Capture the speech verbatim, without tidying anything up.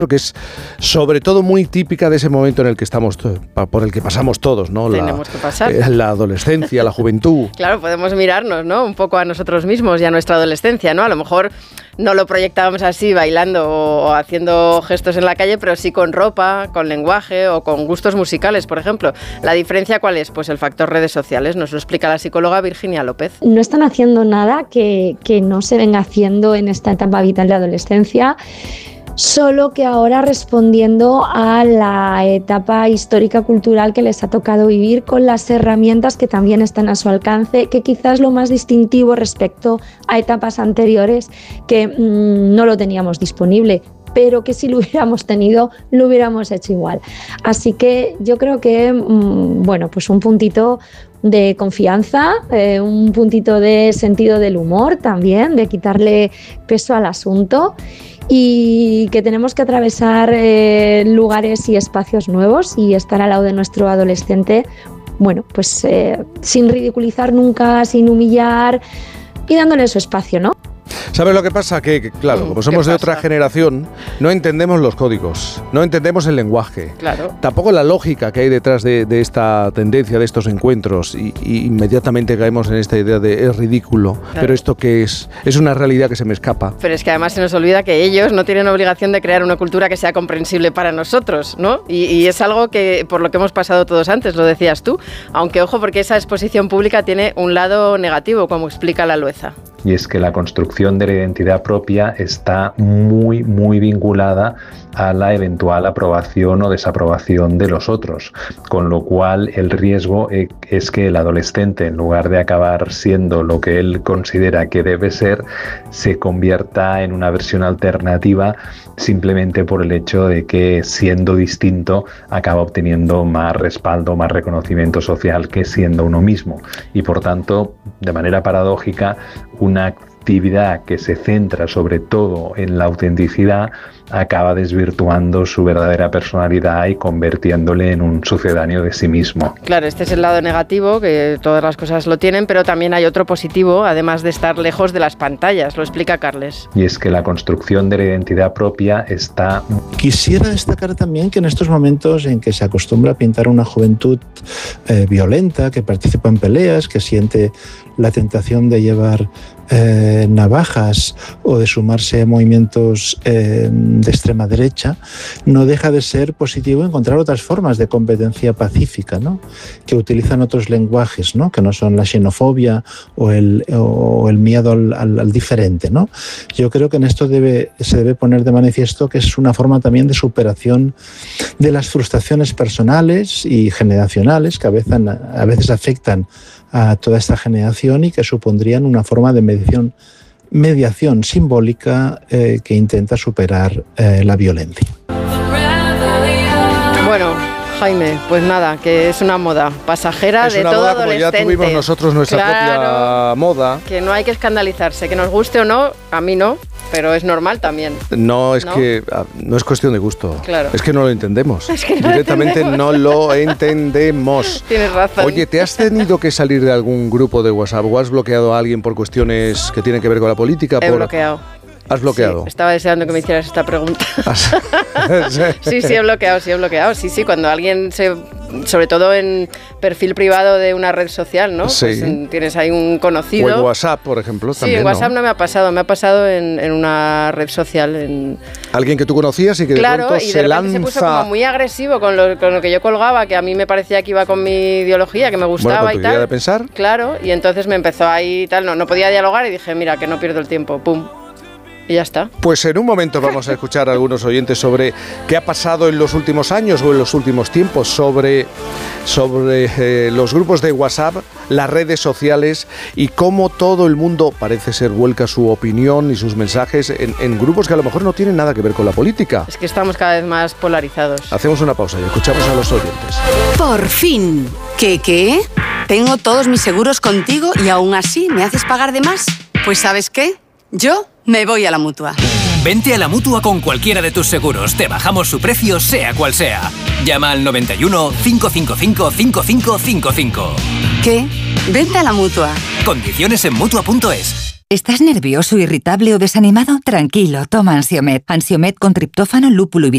que es sobre todo muy típica de ese momento en el que estamos, por el que pasamos todos, ¿no? Tenemos la, que pasar. Eh, la adolescencia, la juventud. Claro, podemos mirarnos, ¿no? Un poco a nosotros mismos y a nuestra adolescencia, ¿no? A lo mejor no lo proyectábamos así, bailando o haciendo gestos en la calle, pero sí con ropa, con lenguaje o con gustos musicales, por ejemplo. ¿La diferencia cuál es? Pues el factor redes sociales. Nos lo explica la psicóloga Virginia López. No están haciendo nada que, que no se venga haciendo en esta etapa vital de adolescencia, solo que ahora respondiendo a la etapa histórica cultural que les ha tocado vivir, con las herramientas que también están a su alcance, que quizás lo más distintivo respecto a etapas anteriores que mmm, no lo teníamos disponible, pero que si lo hubiéramos tenido, lo hubiéramos hecho igual. Así que yo creo que, mmm, bueno, pues un puntito de confianza, eh, un puntito de sentido del humor también, de quitarle peso al asunto, y que tenemos que atravesar eh, lugares y espacios nuevos y estar al lado de nuestro adolescente, bueno, pues eh, sin ridiculizar nunca, sin humillar y dándole su espacio, ¿no? ¿Sabes lo que pasa? Que, que claro, como somos de otra generación, no entendemos los códigos, no entendemos el lenguaje, claro. Tampoco la lógica que hay detrás de, de esta tendencia, de estos encuentros, y, y inmediatamente caemos en esta idea de es ridículo, claro. Pero esto que es, es una realidad que se me escapa. Pero es que además se nos olvida que ellos no tienen obligación de crear una cultura que sea comprensible para nosotros, ¿no? Y, y es algo que por lo que hemos pasado todos antes, lo decías tú, aunque ojo, porque esa exposición pública tiene un lado negativo, como explica la Lueza. Y es que la construcción de la identidad propia está muy, muy vinculada a la eventual aprobación o desaprobación de los otros, con lo cual el riesgo es que el adolescente, en lugar de acabar siendo lo que él considera que debe ser, se convierta en una versión alternativa simplemente por el hecho de que, siendo distinto, acaba obteniendo más respaldo, más reconocimiento social que siendo uno mismo. Y por tanto, de manera paradójica, una actividad que se centra sobre todo en la autenticidad acaba desvirtuando su verdadera personalidad y convirtiéndole en un sucedáneo de sí mismo. Claro, este es el lado negativo, que todas las cosas lo tienen, pero también hay otro positivo, además de estar lejos de las pantallas, lo explica Carles. Y es que la construcción de la identidad propia está... Quisiera destacar también que en estos momentos en que se acostumbra a pintar una juventud eh, violenta, que participa en peleas, que siente la tentación de llevar eh, navajas o de sumarse a movimientos eh, de extrema derecha, no deja de ser positivo encontrar otras formas de competencia pacífica, ¿no? Que utilizan otros lenguajes, ¿no? Que no son la xenofobia o el, o el miedo al, al, al diferente, ¿no? Yo creo que en esto debe, se debe poner de manifiesto que es una forma también de superación de las frustraciones personales y generacionales que a veces, a veces afectan a toda esta generación y que supondrían una forma de mediación, mediación simbólica eh, que intenta superar eh, la violencia. Bueno, Jaime, pues nada, que es una moda pasajera es de una todo moda, como adolescente. ya tuvimos nosotros nuestra claro, propia moda. Que no hay que escandalizarse, que nos guste o no, a mí no, pero es normal también. No, es ¿No? que no es cuestión de gusto. Claro. Es que no lo entendemos. Es que no Directamente entendemos. no lo entendemos. Tienes razón. Oye, ¿te has tenido que salir de algún grupo de WhatsApp o has bloqueado a alguien por cuestiones que tienen que ver con la política? He por... bloqueado. ¿Has bloqueado? Sí, estaba deseando que me hicieras esta pregunta. sí. sí, sí, he bloqueado, sí he bloqueado. Sí, sí, cuando alguien se... Sobre todo en perfil privado de una red social, ¿no? Sí. Pues tienes ahí un conocido. O en WhatsApp, por ejemplo, sí, también, en WhatsApp ¿no? no me ha pasado, me ha pasado en, en una red social. En... Alguien que tú conocías y que claro, de pronto y de se repente lanza... se puso como muy agresivo con lo, con lo que yo colgaba, que a mí me parecía que iba con mi ideología, que me gustaba bueno, y tal. de pensar. Claro, y entonces me empezó ahí y tal, no, no podía dialogar y dije, mira, que no pierdo el tiempo, pum. Y ya está. Pues en un momento vamos a escuchar a algunos oyentes sobre qué ha pasado en los últimos años o en los últimos tiempos sobre, sobre eh, los grupos de WhatsApp, las redes sociales y cómo todo el mundo parece ser vuelca su opinión y sus mensajes en, en grupos que a lo mejor no tienen nada que ver con la política. Es que estamos cada vez más polarizados. Hacemos una pausa y escuchamos a los oyentes. Por fin. ¿Qué qué? Tengo todos mis seguros contigo y aún así me haces pagar de más. Pues ¿sabes qué? Yo me voy a la Mutua. Vente a la Mutua con cualquiera de tus seguros. Te bajamos su precio, sea cual sea. Llama al noventa y uno, cinco cinco cinco, cinco cinco cinco cinco. ¿Qué? Vente a la Mutua. Condiciones en Mutua punto es. ¿Estás nervioso, irritable o desanimado? Tranquilo, toma Ansiomed. Ansiomed con triptófano, lúpulo y